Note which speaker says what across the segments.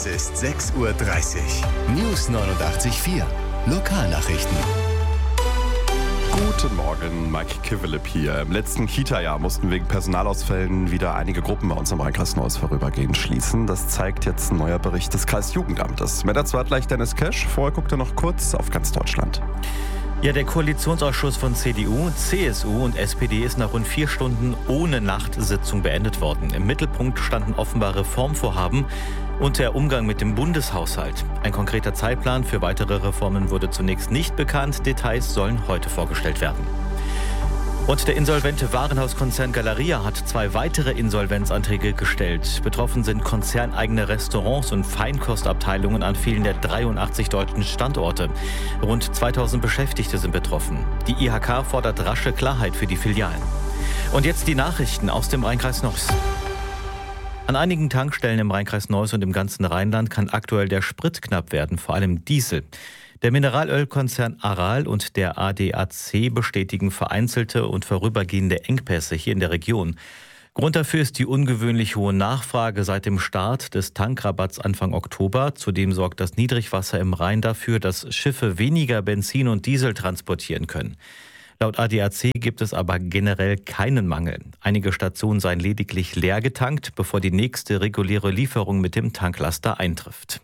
Speaker 1: ist 6:30 Uhr. News 89.4. Lokalnachrichten.
Speaker 2: Guten Morgen, Mike Kivelip hier. Im letzten Kita-Jahr mussten wegen Personalausfällen wieder einige Gruppen bei uns im Rheinkreis Neuss vorübergehend schließen. Das zeigt jetzt ein neuer Bericht des Kreisjugendamtes. Mehr dazu hat gleich Dennis Kesch. Vorher guckt er noch kurz auf ganz Deutschland.
Speaker 3: Ja, der Koalitionsausschuss von CDU, CSU und SPD ist nach rund 4 Stunden ohne Nachtsitzung beendet worden. Im Mittelpunkt standen offenbar Reformvorhaben und der Umgang mit dem Bundeshaushalt. Ein konkreter Zeitplan für weitere Reformen wurde zunächst nicht bekannt. Details sollen heute vorgestellt werden. Und der insolvente Warenhauskonzern Galeria hat 2 weitere Insolvenzanträge gestellt. Betroffen sind konzerneigene Restaurants und Feinkostabteilungen an vielen der 83 deutschen Standorte. Rund 2000 Beschäftigte sind betroffen. Die IHK fordert rasche Klarheit für die Filialen. Und jetzt die Nachrichten aus dem Rheinkreis Neuss. An einigen Tankstellen im Rheinkreis Neuss und im ganzen Rheinland kann aktuell der Sprit knapp werden, vor allem Diesel. Der Mineralölkonzern Aral und der ADAC bestätigen vereinzelte und vorübergehende Engpässe hier in der Region. Grund dafür ist die ungewöhnlich hohe Nachfrage seit dem Start des Tankrabatts Anfang Oktober. Zudem sorgt das Niedrigwasser im Rhein dafür, dass Schiffe weniger Benzin und Diesel transportieren können. Laut ADAC gibt es aber generell keinen Mangel. Einige Stationen seien lediglich leer getankt, bevor die nächste reguläre Lieferung mit dem Tanklaster eintrifft.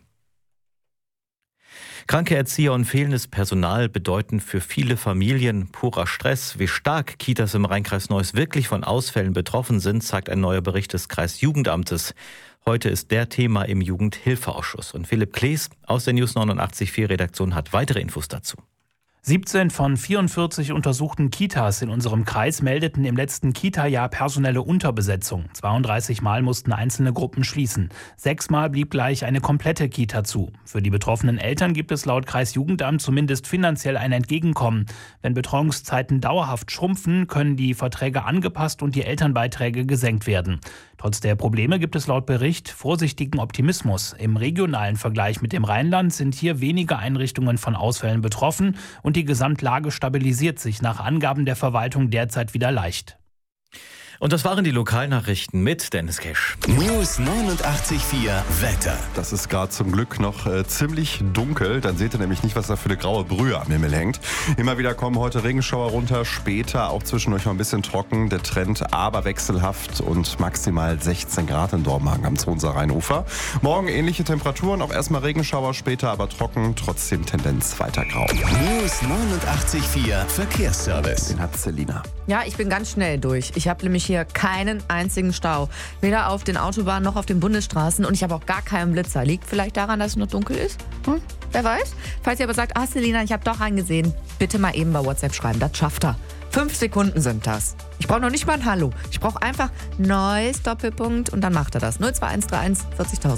Speaker 3: Kranke Erzieher und fehlendes Personal bedeuten für viele Familien purer Stress. Wie stark Kitas im Rheinkreis Neuss wirklich von Ausfällen betroffen sind, zeigt ein neuer Bericht des Kreisjugendamtes. Heute ist der Thema im Jugendhilfeausschuss. Und Philipp Klees aus der News 89.4 Redaktion hat weitere Infos dazu.
Speaker 4: 17 von 44 untersuchten Kitas in unserem Kreis meldeten im letzten Kita-Jahr personelle Unterbesetzung. 32 Mal mussten einzelne Gruppen schließen. 6 Mal blieb gleich eine komplette Kita zu. Für die betroffenen Eltern gibt es laut Kreisjugendamt zumindest finanziell ein Entgegenkommen. Wenn Betreuungszeiten dauerhaft schrumpfen, können die Verträge angepasst und die Elternbeiträge gesenkt werden. Trotz der Probleme gibt es laut Bericht vorsichtigen Optimismus. Im regionalen Vergleich mit dem Rheinland sind hier weniger Einrichtungen von Ausfällen betroffen und die Gesamtlage stabilisiert sich nach Angaben der Verwaltung derzeit wieder leicht.
Speaker 3: Und das waren die Lokalnachrichten mit Dennis Kesch.
Speaker 1: News 89.4 Wetter.
Speaker 2: Das ist gerade zum Glück noch ziemlich dunkel. Dann seht ihr nämlich nicht, was da für eine graue Brühe am Himmel hängt. Immer wieder kommen heute Regenschauer runter, später auch zwischendurch mal ein bisschen trocken. Der Trend aber wechselhaft und maximal 16 Grad in Dormagen am Zonser Rheinufer. Morgen ähnliche Temperaturen, auch erstmal Regenschauer, später aber trocken, trotzdem Tendenz weiter grau.
Speaker 1: News 89.4 Verkehrsservice.
Speaker 2: Den hat Selina.
Speaker 5: Ja, ich bin ganz schnell durch. Ich habe nämlich hier keinen einzigen Stau. Weder auf den Autobahnen noch auf den Bundesstraßen. Und ich habe auch gar keinen Blitzer. Liegt vielleicht daran, dass es noch dunkel ist? Wer weiß? Falls ihr aber sagt, Selina, ich habe doch einen gesehen, bitte mal eben bei WhatsApp schreiben. Das schafft er. 5 Sekunden sind das. Ich brauche noch nicht mal ein Hallo. Ich brauche einfach neues Doppelpunkt und dann macht er das. 02131 40.000.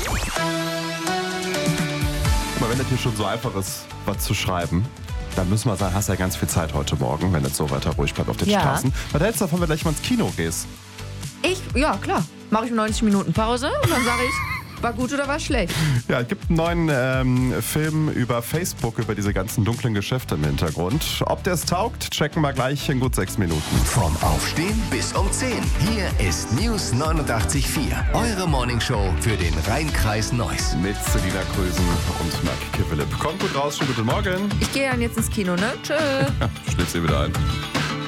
Speaker 2: Wenn das hier schon so einfach ist, was zu schreiben, dann müssen wir sagen, hast ja ganz viel Zeit heute Morgen, wenn es so weiter ruhig bleibt auf den Straßen. Was hältst du davon, wenn du gleich mal ins Kino gehst?
Speaker 5: Ja klar. Mache ich 90 Minuten Pause und dann sage ich, war gut oder war schlecht.
Speaker 2: Ja, es gibt einen neuen Film über Facebook, über diese ganzen dunklen Geschäfte im Hintergrund. Ob der es taugt, checken wir gleich in gut 6 Minuten.
Speaker 1: Vom Aufstehen bis um 10. Hier ist News 89.4. Eure Morningshow für den Rheinkreis Neuss.
Speaker 2: Mit Selina Krösen und Mike Kivelip. Kommt gut raus, schönen guten Morgen.
Speaker 5: Ich gehe dann jetzt ins Kino, ne? Tschö.
Speaker 2: Schlitz ihr wieder ein.